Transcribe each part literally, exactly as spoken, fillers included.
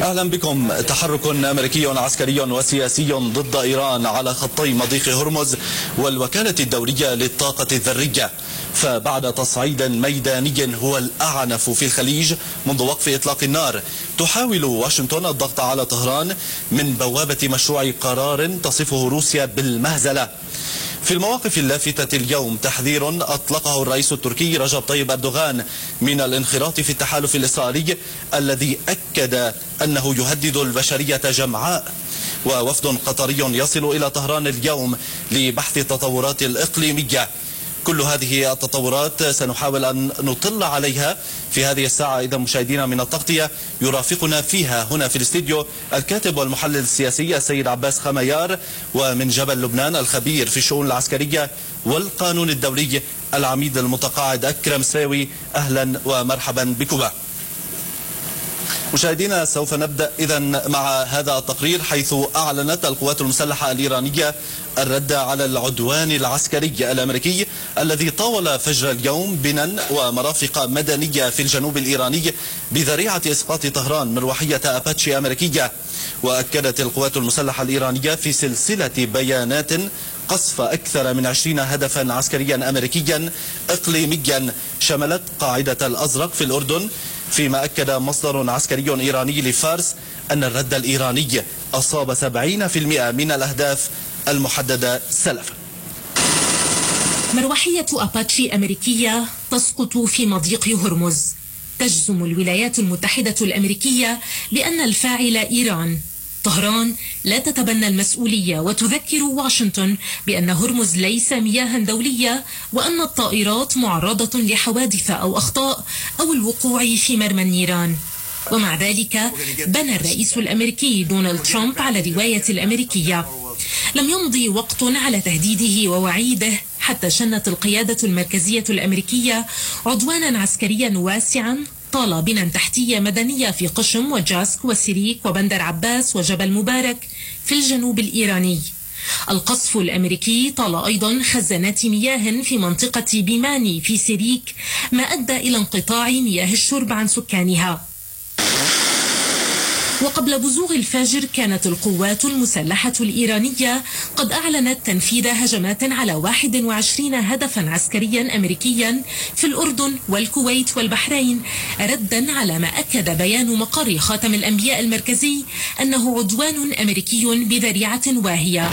أهلا بكم. تحرك أمريكي عسكري وسياسي ضد إيران على خطي مضيق هرمز والوكالة الدولية للطاقة الذرية. فبعد تصعيد ميداني هو الأعنف في الخليج منذ وقف إطلاق النار، تحاول واشنطن الضغط على طهران من بوابة مشروع قرار تصفه روسيا بالمهزلة. في المواقف اللافتة اليوم تحذير أطلقه الرئيس التركي رجب طيب أردوغان من الانخراط في التحالف الإسرائيلي الذي أكد أنه يهدد البشرية جمعاء. ووفد قطري يصل إلى طهران اليوم لبحث التطورات الإقليمية. كل هذه التطورات سنحاول أن نطل عليها في هذه الساعة. إذا مشاهدينا من التغطية يرافقنا فيها هنا في الاستديو الكاتب والمحلل السياسي السيد عباس خميار، ومن جبل لبنان الخبير في الشؤون العسكرية والقانون الدولي العميد المتقاعد أكرم ساوي. أهلا ومرحبا بكما. مشاهدينا سوف نبدأ إذن مع هذا التقرير، حيث أعلنت القوات المسلحة الإيرانية الرد على العدوان العسكري الأمريكي الذي طاول فجر اليوم بنى ومرافق مدنية في الجنوب الإيراني بذريعة إسقاط طهران مروحية أباتشي أمريكية. وأكدت القوات المسلحة الإيرانية في سلسلة بيانات قصف أكثر من عشرين هدفا عسكريا أمريكيا إقليميا شملت قاعدة الأزرق في الأردن، فيما أكد مصدر عسكري إيراني لفارس أن الرد الإيراني أصاب سبعين بالمئة من الأهداف المحددة سلفا. مروحية أباتشي أمريكية تسقط في مضيق هرمز. تجزم الولايات المتحدة الأمريكية بأن الفاعل إيران. طهران لا تتبنى المسؤولية وتذكر واشنطن بأن هرمز ليس مياها دولية، وأن الطائرات معرضة لحوادث أو أخطاء أو الوقوع في مرمى النيران. ومع ذلك بنى الرئيس الأمريكي دونالد ترامب على رواية الأمريكية. لم يمضي وقت على تهديده ووعيده حتى شنت القيادة المركزية الأمريكية عدوانا عسكريا واسعا طال بنى تحتية مدنية في قشم وجاسك وسيريك وبندر عباس وجبل مبارك في الجنوب الإيراني. القصف الأمريكي طال أيضا خزانات مياه في منطقة بيماني في سيريك، ما أدى إلى انقطاع مياه الشرب عن سكانها. وقبل بزوغ الفجر كانت القوات المسلحة الإيرانية قد أعلنت تنفيذ هجمات على واحد وعشرين هدفا عسكريا أمريكيا في الأردن والكويت والبحرين، ردا على ما أكد بيان مقر خاتم الأنبياء المركزي أنه عدوان أمريكي بذريعة واهية.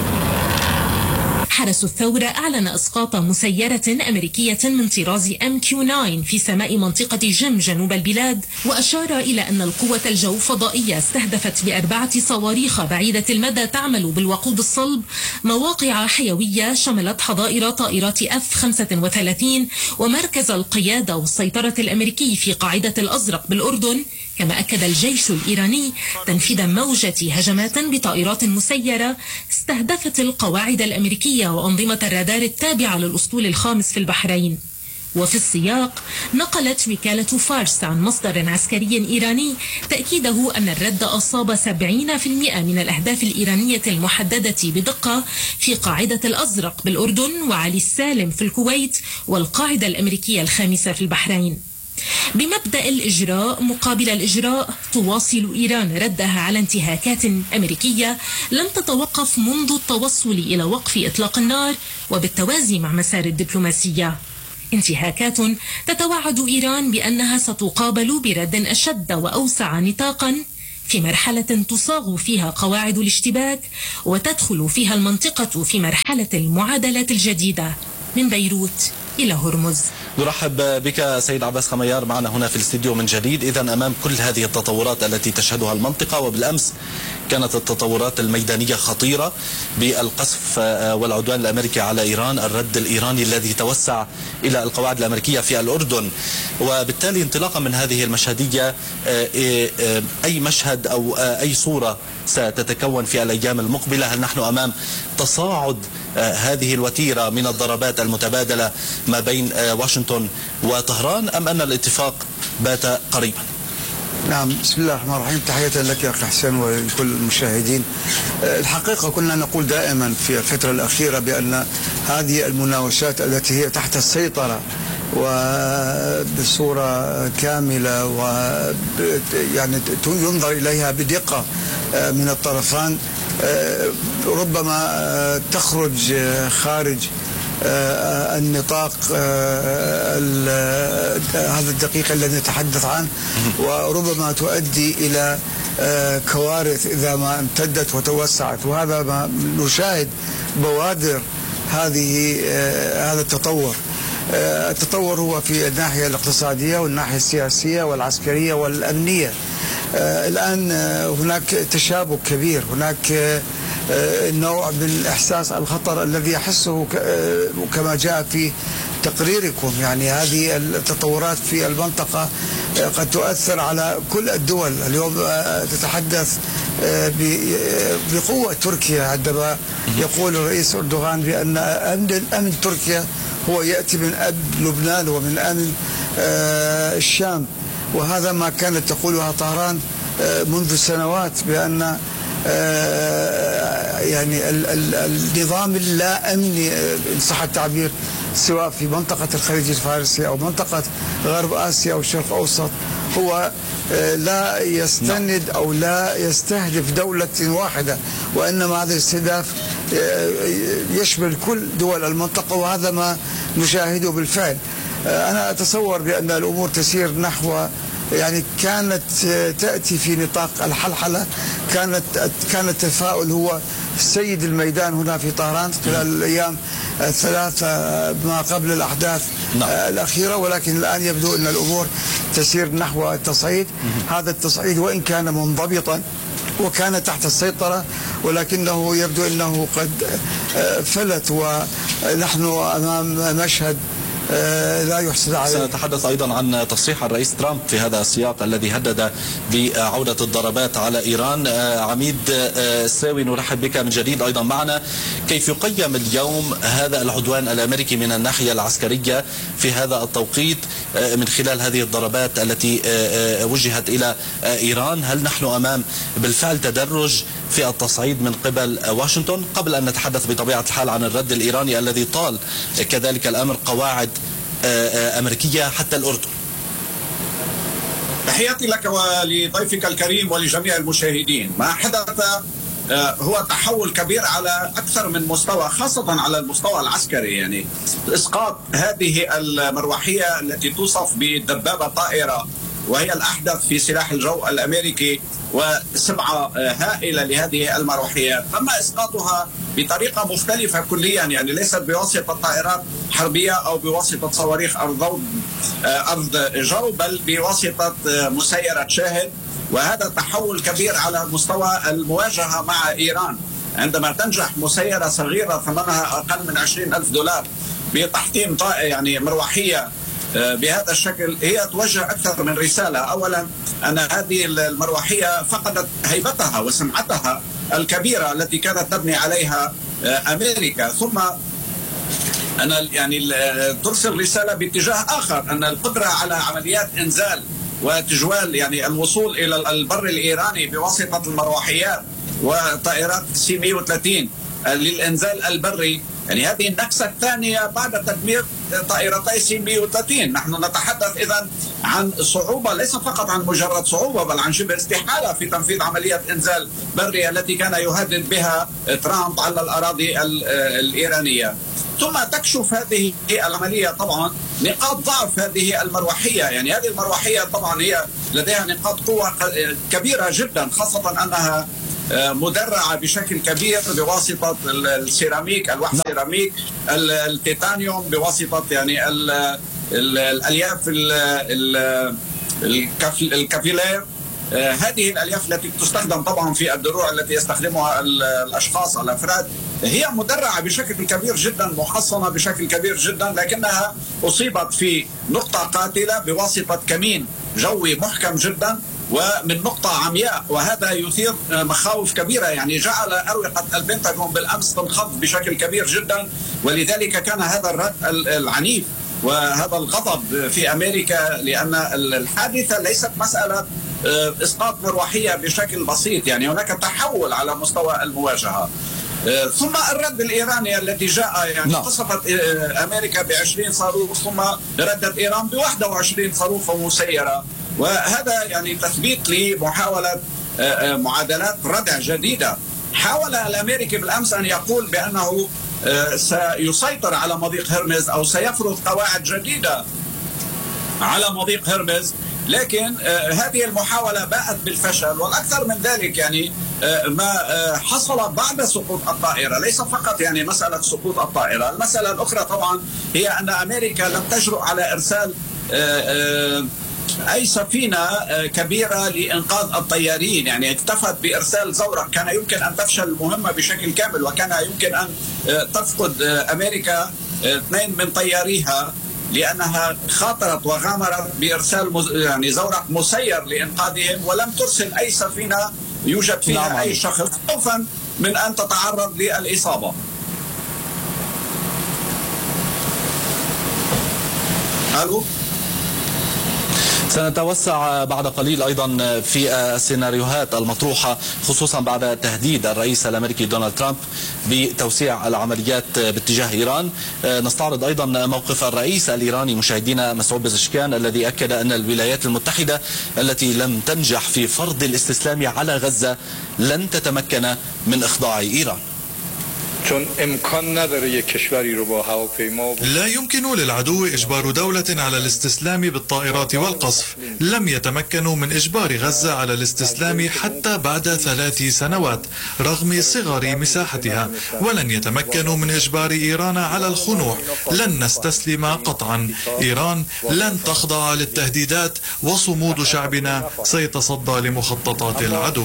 حرس الثورة أعلن إسقاط مسيرة أمريكية من طراز إم كيو تسعة في سماء منطقة جيم جنوب البلاد، وأشار إلى أن القوة الجوفضائية استهدفت بأربعة صواريخ بعيدة المدى تعمل بالوقود الصلب مواقع حيوية شملت حظائر طائرات إف خمسة وثلاثين ومركز القيادة والسيطرة الأمريكي في قاعدة الأزرق بالأردن. كما أكد الجيش الإيراني تنفيذ موجة هجمات بطائرات مسيرة استهدفت القواعد الأمريكية وأنظمة الرادار التابعة للأسطول الخامس في البحرين. وفي السياق نقلت وكالة فارس عن مصدر عسكري إيراني تأكيده أن الرد أصاب سبعين بالمئة من الأهداف الإيرانية المحددة بدقة في قاعدة الأزرق بالأردن وعلي السالم في الكويت والقاعدة الأمريكية الخامسة في البحرين. بمبدأ الإجراء مقابل الإجراء تواصل إيران ردها على انتهاكات أمريكية لم تتوقف منذ التوصل إلى وقف إطلاق النار، وبالتوازي مع مسار الدبلوماسية. انتهاكات تتوعد إيران بأنها ستقابل برد أشد وأوسع نطاقا في مرحلة تصاغ فيها قواعد الاشتباك وتدخل فيها المنطقة في مرحلة المعادلات الجديدة من بيروت إلى هرمز. نرحب بك سيد عباس خميار معنا هنا في الاستديو من جديد. إذا أمام كل هذه التطورات التي تشهدها المنطقة، وبالأمس كانت التطورات الميدانية خطيرة بالقصف والعدوان الأمريكي على إيران، الرد الإيراني الذي توسع إلى القواعد الأمريكية في الأردن، وبالتالي انطلاقا من هذه المشهدية أي مشهد أو أي صورة ستتكون في الأيام المقبلة؟ هل نحن أمام تصاعد هذه الوتيرة من الضربات المتبادلة ما بين واشنطن وطهران، أم أن الاتفاق بات قريبا؟ نعم، بسم الله الرحمن الرحيم. تحية لك يا أخي حسين ولكل المشاهدين. الحقيقة كنا نقول دائما في الفترة الأخيرة بأن هذه المناوشات التي هي تحت السيطرة وبصورة كاملة ويعني ينظر إليها بدقة من الطرفان، ربما تخرج خارج النطاق هذا الدقيق الذي نتحدث عنه، وربما تؤدي إلى كوارث إذا ما امتدت وتوسعت. وهذا ما نشاهد بوادر هذه هذا التطور. التطور هو في الناحية الاقتصادية والناحية السياسية والعسكرية والأمنية. الآن هناك تشابك كبير، هناك نوع من إحساس الخطر الذي يحسه كما جاء في تقريركم. يعني هذه التطورات في المنطقة قد تؤثر على كل الدول. اليوم تتحدث بقوة تركيا عندما يقول الرئيس أردوغان بأن أمن أمن تركيا هو يأتي من أمن لبنان ومن أمن الشام، وهذا ما كانت تقولها طهران منذ سنوات، بأن يعني النظام اللا أمني إن صح التعبير سواء في منطقة الخليج الفارسي أو منطقة غرب آسيا أو الشرق الأوسط هو لا يستند أو لا يستهدف دولة واحدة، وإنما هذا الاستهداف يشمل كل دول المنطقة، وهذا ما نشاهده بالفعل. أنا أتصور بأن الأمور تسير نحو يعني كانت تأتي في نطاق الحلحلة. كانت كان التفاؤل هو سيد الميدان هنا في طهران خلال الأيام الثلاثة ما قبل الأحداث نعم. الأخيرة، ولكن الآن يبدو أن الأمور تسير نحو التصعيد. هذا التصعيد وإن كان منضبطا وكان تحت السيطرة، ولكنه يبدو أنه قد فلت، ونحن أمام مشهد لا يحسد عليه. سنتحدث أيضا عن تصريح الرئيس ترامب في هذا السياق الذي هدد بعودة الضربات على إيران. عميد الساوي نرحب بك من جديد أيضا معنا. كيف يقيم اليوم هذا العدوان الأمريكي من الناحية العسكرية في هذا التوقيت من خلال هذه الضربات التي وجهت إلى إيران؟ هل نحن أمام بالفعل تدرج في التصعيد من قبل واشنطن، قبل أن نتحدث بطبيعة الحال عن الرد الإيراني الذي طال كذلك الأمر قواعد أمريكية حتى الأردن؟ تحياتي لك ولضيفك الكريم ولجميع المشاهدين. ما حدث هو تحول كبير على أكثر من مستوى، خاصة على المستوى العسكري. يعني إسقاط هذه المروحية التي توصف بدبابة طائرة وهي الأحدث في سلاح الجو الأمريكي، وسبعة هائلة لهذه المروحيات تم إسقاطها بطريقة مختلفة كليا، يعني ليست بواسطة طائرات حربية أو بواسطة صواريخ أرض أرض جو، بل بواسطة مسيرة شاهد. وهذا تحول كبير على مستوى المواجهة مع إيران. عندما تنجح مسيرة صغيرة ثمنها أقل من عشرين ألف دولار بتحطيم يعني مروحية بهذا الشكل، هي توجه أكثر من رسالة. أولا أن هذه المروحية فقدت هيبتها وسمعتها الكبيرة التي كانت تبني عليها أمريكا، ثم أن يعني ترسل رسالة باتجاه آخر، أن القدرة على عمليات إنزال وتجوال يعني الوصول إلى البر الإيراني بواسطة المروحيات وطائرات سي مئة وثلاثين للإنزال البري، يعني هذه النكسة الثانية بعد تدمير طائرتي سي مئة وثلاثين. نحن نتحدث إذن عن صعوبة، ليس فقط عن مجرد صعوبة بل عن شبه استحالة في تنفيذ عملية إنزال بري التي كان يهدد بها ترامب على الأراضي الإيرانية. ثم تكشف هذه العملية طبعا نقاط ضعف هذه المروحية. يعني هذه المروحية طبعا هي لديها نقاط قوة كبيرة جدا، خاصة أنها مدرعة بشكل كبير بواسطة السيراميك، ألواح السيراميك، التيتانيوم، بواسطة يعني ال ال الألياف الكافيلير. هذه الألياف التي تستخدم طبعا في الدروع التي يستخدمها الأشخاص الأفراد هي مدرعة بشكل كبير جدا، محصنة بشكل كبير جدا، لكنها أصيبت في نقطة قاتلة بواسطة كمين جوي محكم جدا ومن نقطة عمياء، وهذا يثير مخاوف كبيرة. يعني جعل أروقة البنتاغون بالأمس تنخفض بشكل كبير جدا، ولذلك كان هذا الرد العنيف وهذا الغضب في أمريكا، لأن الحادثة ليست مسألة إسقاط مروحية بشكل بسيط، يعني هناك تحول على مستوى المواجهة. ثم الرد الإيراني الذي جاء يعني نعم. قصفت أمريكا بعشرين صاروخ ثم ردت إيران بواحد وعشرين صاروخ مسيرة، وهذا يعني تثبيت لمحاولة معادلات ردع جديدة. حاول الأمريكي بالأمس أن يقول بأنه سيسيطر على مضيق هرمز أو سيفرض قواعد جديدة على مضيق هرمز، لكن هذه المحاولة باءت بالفشل. والأكثر من ذلك يعني ما حصل بعد سقوط الطائرة، ليس فقط يعني مسألة سقوط الطائرة، المسألة الأخرى طبعا هي أن أمريكا لم تجرؤ على إرسال أي سفينة كبيرة لإنقاذ الطيارين، يعني اكتفت بإرسال زورق. كان يمكن أن تفشل المهمة بشكل كامل، وكان يمكن أن تفقد أمريكا اثنين من طياريها لأنها خاطرت وغامرت بإرسال يعني زورق مسير لإنقاذهم، ولم ترسل أي سفينة يوجد فيها نعم. أي شخص خوفا من أن تتعرض للإصابة. ألو؟ سنتوسع بعد قليل أيضا في السيناريوهات المطروحة، خصوصا بعد تهديد الرئيس الأمريكي دونالد ترامب بتوسيع العمليات باتجاه إيران. نستعرض أيضا موقف الرئيس الإيراني مشاهدينا مسعود بزشكيان، الذي أكد أن الولايات المتحدة التي لم تنجح في فرض الاستسلام على غزة لن تتمكن من إخضاع إيران. لا يمكن للعدو إجبار دولة على الاستسلام بالطائرات والقصف. لم يتمكنوا من إجبار غزة على الاستسلام حتى بعد ثلاث سنوات رغم صغر مساحتها، ولن يتمكنوا من إجبار إيران على الخنوع. لن نستسلم قطعا. إيران لن تخضع للتهديدات، وصمود شعبنا سيتصدى لمخططات العدو.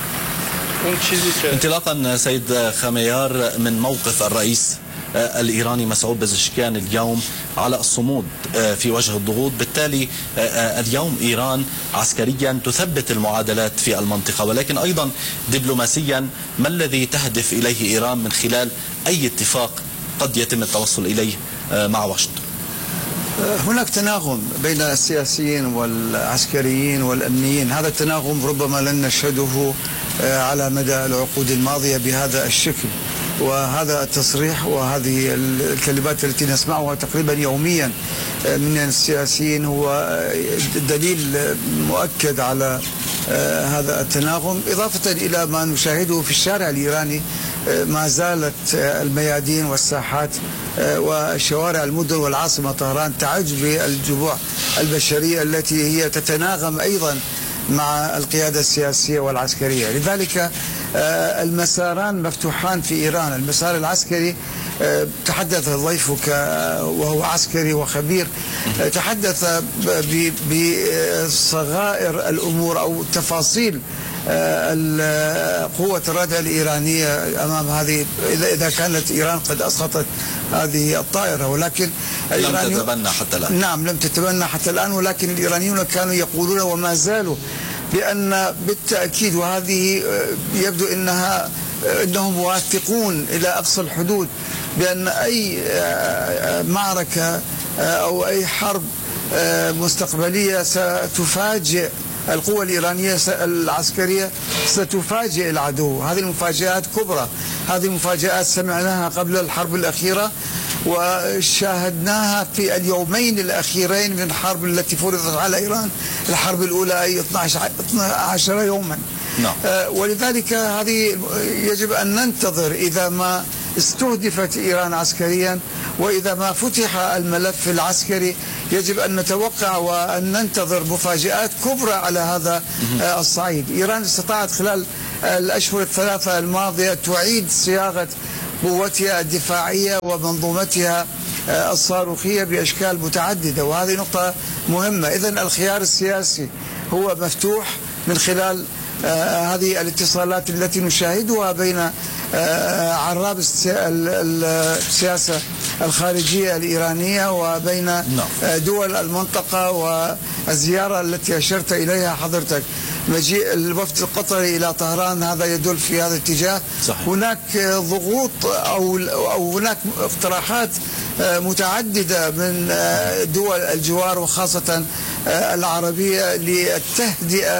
انطلاقا سيد خميار من موقف الرئيس الإيراني مسعود بزشكيان اليوم على الصمود في وجه الضغوط، بالتالي اليوم إيران عسكريا تثبت المعادلات في المنطقة، ولكن أيضا دبلوماسيا ما الذي تهدف إليه إيران من خلال أي اتفاق قد يتم التوصل إليه مع واشنطن؟ هناك تناغم بين السياسيين والعسكريين والأمنيين. هذا التناغم ربما لن نشهده على مدى العقود الماضية بهذا الشكل، وهذا التصريح وهذه الكلمات التي نسمعها تقريبا يوميا من السياسيين هو دليل مؤكد على هذا التناغم، إضافة إلى ما نشاهده في الشارع الإيراني. ما زالت الميادين والساحات وشوارع المدن والعاصمة طهران تعج بالجموع البشرية التي هي تتناغم أيضا مع القيادة السياسية والعسكرية. لذلك المساران مفتوحان في إيران. المسار العسكري تحدث ضيفك وهو عسكري وخبير، تحدث بصغائر الأمور أو تفاصيل قوة الردع الإيرانية أمام هذه، إذا كانت إيران قد أسقطت هذه الطائرة، ولكن لم تتبنى حتى الآن. نعم لم تتبنى حتى الآن، ولكن الإيرانيون كانوا يقولون وما زالوا بأن بالتأكيد، وهذه يبدو أنها أنهم واثقون إلى أقصى الحدود بأن أي معركة أو أي حرب مستقبلية ستفاجئ القوة الإيرانية العسكرية، ستفاجئ العدو. هذه المفاجآت كبرى، هذه المفاجآت سمعناها قبل الحرب الأخيرة وشاهدناها في اليومين الأخيرين من الحرب التي فرضت على إيران. الحرب الأولى أي اثني عشر يوما. نعم. ولذلك هذه يجب أن ننتظر إذا ما استهدفت إيران عسكريا وإذا ما فتح الملف العسكري، يجب أن نتوقع وأن ننتظر مفاجآت كبرى على هذا الصعيد. إيران استطاعت خلال الأشهر الثلاثة الماضية تعيد صياغة قوتها الدفاعية ومنظومتها الصاروخية بأشكال متعددة، وهذه نقطة مهمة. إذن الخيار السياسي هو مفتوح من خلال هذه الاتصالات التي نشاهدها بين عراب السياسة الخارجية الإيرانية وبين دول المنطقة، والزيارة التي أشرت إليها حضرتك مجيء الوفد القطري إلى طهران هذا يدل في هذا الاتجاه. صحيح. هناك ضغوط أو أو هناك اقتراحات متعددة من دول الجوار وخاصة العربية للتهدئة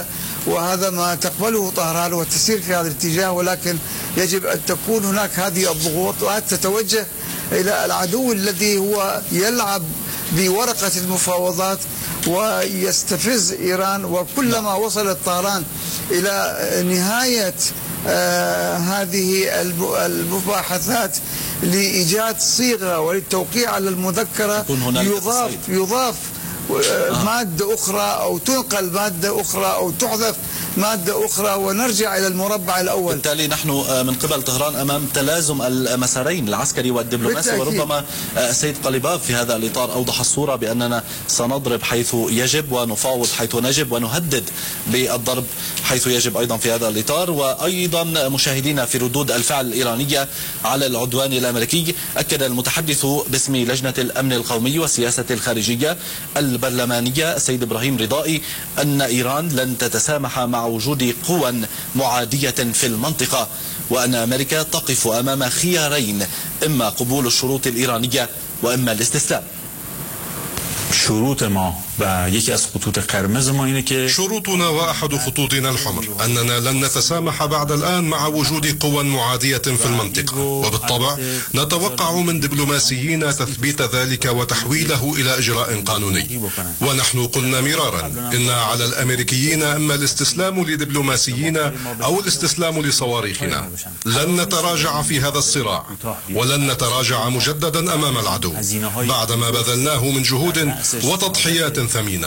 وهذا ما تقبله طهران وتسير في هذا الاتجاه، ولكن يجب أن تكون هناك هذه الضغوط وأن تتوجه إلى العدو الذي هو يلعب بورقة المفاوضات ويستفز إيران. وكلما وصلت طهران إلى نهاية آه هذه المباحثات لإيجاد صيغة وللتوقيع على المذكرة يضاف يضاف آه. مادة أخرى أو تنقل مادة أخرى أو تحذف مادة أخرى ونرجع إلى المربع الأول. بالتالي نحن من قبل طهران أمام تلازم المسارين العسكري والدبلوماسي، وربما السيد قليباف في هذا الإطار أوضح الصورة بأننا سنضرب حيث يجب ونفاوض حيث نجب ونهدد بالضرب حيث يجب أيضا في هذا الإطار. وأيضا مشاهدينا في ردود الفعل الإيرانية على العدوان الأمريكي، أكد المتحدث باسم لجنة الأمن القومي والسياسة الخارجية البرلمانية السيد إبراهيم رضائي أن إيران لن تتسامح مع وجود قوى معادية في المنطقة، وأن أمريكا تقف أمام خيارين، إما قبول الشروط الإيرانية وإما الاستسلام. شروط ما و یکی از خطوط قرمز ما اینه که شروطنا واحد خطوطنا الحمر أننا لن نتسامح بعد الآن مع وجود قوى معادية في المنطقة، وبالطبع نتوقع من دبلوماسيين تثبيت ذلك وتحويله إلى إجراء قانوني. ونحن قلنا مرارا إن على الأمريكيين إما الاستسلام لدبلوماسيين أو الاستسلام لصواريخنا. لن نتراجع في هذا الصراع ولن نتراجع مجددا أمام العدو بعدما بذلناه من جهود وتضحيات ثمينة.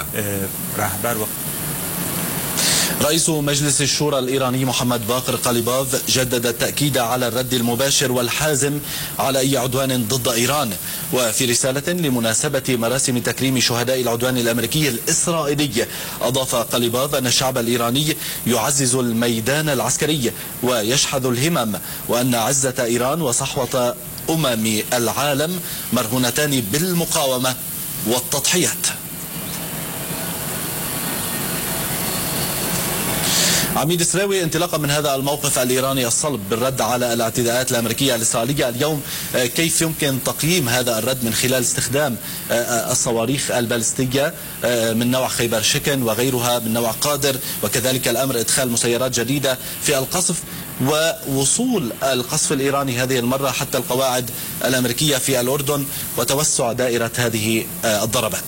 رئيس مجلس الشورى الإيراني محمد باقر قليباف جدد التأكيد على الرد المباشر والحازم على أي عدوان ضد إيران. وفي رسالة لمناسبة مراسم تكريم شهداء العدوان الأمريكي الإسرائيلي، أضاف قليباف أن الشعب الإيراني يعزز الميدان العسكري ويشحذ الهمم، وأن عزة إيران وصحوة أمم العالم مرهونتان بالمقاومة والتضحيات. عميد سراوي، انطلاقا من هذا الموقف الإيراني الصلب بالرد على الاعتداءات الأمريكية الإسرائيلية اليوم، كيف يمكن تقييم هذا الرد من خلال استخدام الصواريخ البالستية من نوع خيبر شكن وغيرها من نوع قادر، وكذلك الأمر إدخال مسيرات جديدة في القصف ووصول القصف الإيراني هذه المرة حتى القواعد الأمريكية في الأردن وتوسع دائرة هذه الضربات؟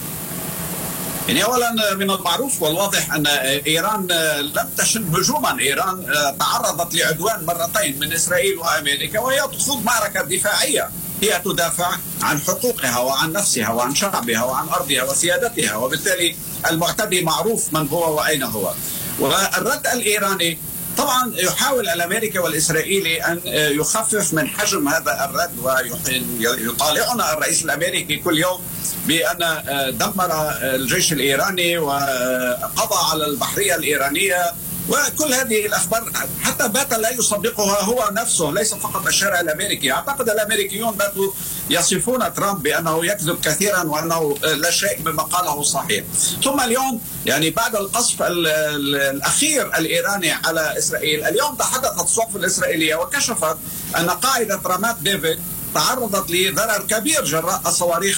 يعني أولا من المعروف والواضح أن إيران لم تشن هجوما. إيران تعرضت لعدوان مرتين من إسرائيل وأمريكا، وهي تخوض معركة دفاعية. هي تدافع عن حقوقها وعن نفسها وعن شعبها وعن أرضها وسيادتها، وبالتالي المعتدي معروف من هو وأين هو. والرد الإيراني طبعا يحاول الأمريكي والإسرائيلي أن يخفف من حجم هذا الرد، ويطالعنا الرئيس الأمريكي كل يوم بأن دمر الجيش الإيراني وقضى على البحرية الإيرانية، وكل هذه الأخبار حتى بات لا يصدقها هو نفسه، ليس فقط الشارع الأمريكي. أعتقد الأمريكيون باتوا يصفون ترامب بأنه يكذب كثيرا وأنه لا شيء مما قاله صحيح. ثم اليوم يعني بعد القصف الأخير الإيراني على إسرائيل، اليوم تحدثت الصحف الإسرائيلية وكشفت أن قاعدة رامات ديفيد تعرضت لضرر كبير جراء الصواريخ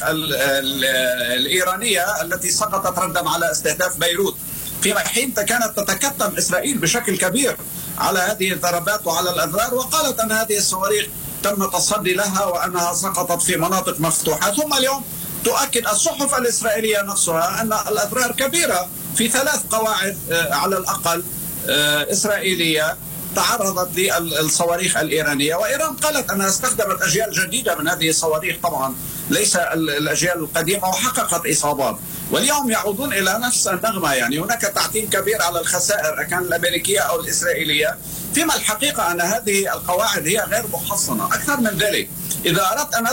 الإيرانية التي سقطت ردا على استهداف بيروت، في حين كانت تتكتم إسرائيل بشكل كبير على هذه الضربات وعلى الأضرار، وقالت أن هذه الصواريخ تم التصدي لها وأنها سقطت في مناطق مفتوحة. ثم اليوم تؤكد الصحف الإسرائيلية نفسها أن الأضرار كبيرة في ثلاث قواعد على الأقل إسرائيلية تعرضت للصواريخ الإيرانية، وإيران قالت أنها استخدمت أجيال جديدة من هذه الصواريخ، طبعا ليس الأجيال القديمة، وحققت إصابات. واليوم يعودون إلى نفس النغمة، يعني هناك تعتيم كبير على الخسائر كان الأمريكية أو الإسرائيلية، فيما الحقيقة أن هذه القواعد هي غير محصنة. أكثر من ذلك، إذا أردت أن